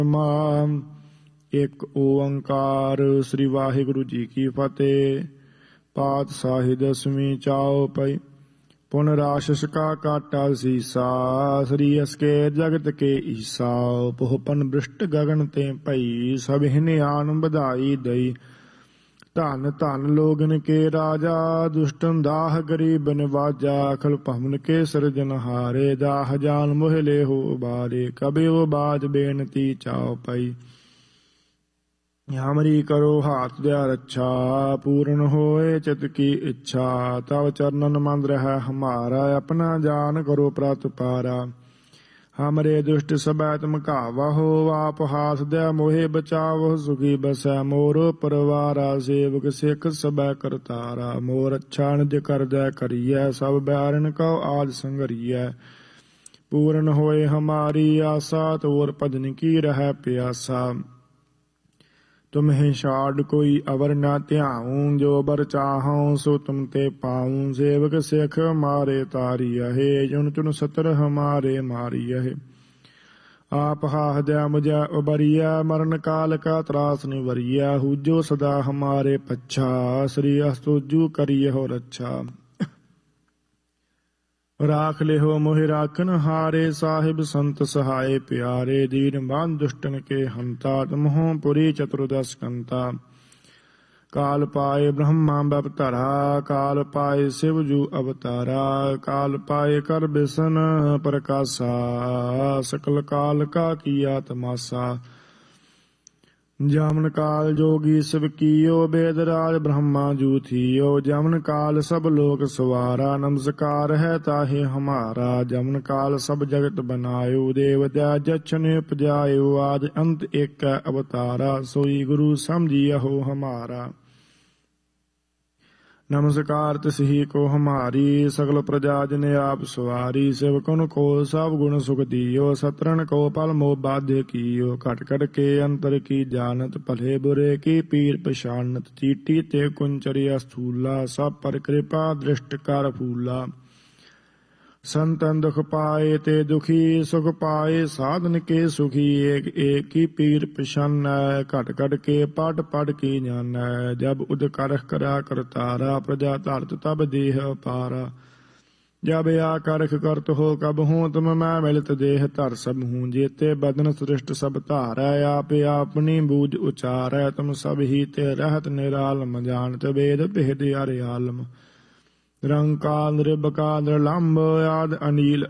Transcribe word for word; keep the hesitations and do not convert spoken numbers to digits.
ਇੱਕ ਓੰਕਾਰ। ਸ੍ਰੀ ਵਾਹਿਗੁਰੂ ਜੀ ਕੀ ਫਤਿਹ। ਪਾਤਸ਼ਾਹੀ ਦਸਵੀਂ ਚਾਉ ਪਈ। ਪੁਨ ਰਾਸ਼ਸ ਕਾ ਕਾਟਾ ਸੀਸਾ। ਸ੍ਰੀ ਅਸਕੇ ਜਗਤ ਕੇ ਈਸਾ। ਪੋਹਪਨ ਬ੍ਰਿਸ਼ਟ ਗਗਨ ਤੇ ਭਈ। ਸਭ ਹਿਨ ਆਨ ਬਧਾਈ ਦਈ। ਧਨ ਧਨ ਲੋਗਨ ਕੇ ਰਾਜਾ। ਦੁਸ਼ਟਨ ਦਾਹ ਗਰੀਬ ਨਿਵਾਜਾ। ਅਖਲ ਭਵਨ ਕੇ ਸਿਰਜਨਹਾਰੇ। ਦਾਹ ਜਾਨ ਮੋਹ ਲੇਹੋ ਉਬਾਰੇ। ਕਬਿ ਉਹ ਬਾਜ ਬੇਨਤੀ ਚਾਉ ਪਈ। हमरी करो हाथ दया रक्षा। पूर्ण होए चित की इच्छा। तव चरणन मंद रह हमारा। अपना जान करो प्रतिपारा। हमरे दुष्ट सबै तुम कावहो। आप हाथ दया मोहे बचावो। सुखी बसै मोर परवारा। सेवक सिख सबै करतारा। मोर अच्छा निज कर दया करियै। सब बैरन कौ आज संगरियै। पूर्ण होए हमारी आशा। तोर भजन की रह प्यासा। तुम्हें छाड़ कोई अवर न ध्याऊं। जो बर चाहूं सो तुम ते पाऊं। सेवक सिख मारे तारिया है। चुन चुन सतर हमारे मारिया है। आप हाथ दया मुझे उबरिया। मरण काल का त्रास निवरिया। हुजो सदा हमारे पच्छा। श्री अस्तुजु करिय हो रक्षा। राख ले हो मोहि राखन हारे। साहिब संत सहाय प्यारे। दीन बान दुष्टन के हंता। तुमहो पुरी चतुर्दश कंता। काल पाए ब्रह्मा बपतरा। काल पाए शिव जू अवतारा। काल पाए कर बिसन प्रकाशा। सकल काल का किया तमाशा। जामन काल जोगी शिव कीयो। वेद राज ब्रह्मा जू थियो। जमन काल सब लोक सवारा। नमस्कार है ताहि हमारा। जमन काल सब जगत बनायो। देव दया जछ ने उपजायो। आद अंत एक अवतारा। सोई गुरु समझियो हमारा। नमस्कार तिसही को हमारी। सकल प्रजा जिन आप सवारी। सेवकन को सब गुण सुख दियो। सतरन को पल मोह बाध्य कियो। खट खट के अंतर की जानत। भले बुरे की पीर पछानत। चीटी ते कुंचरिया स्थूला। सब पर कृपा दृष्ट कर फूला। संतन दुख पाए ते दुखी। सुख पाए साधन के सुखी। एक एक की पीर पछान। घट घट के पट पट की जान। जब उद करख करा करतारा। प्रजा धरत तब देह पारा। जब आ करख करत हो कब हूँ। तुम मैं मिलत देह धर सब हूँ। जेते बदन सृष्ट सब धारै। आप अपनी बूझ उचारै। तुम सब ही ते रहत निरालम। जानत वेद भेद अरे आलम। रंकाल नृबकाल लंब। आद अनील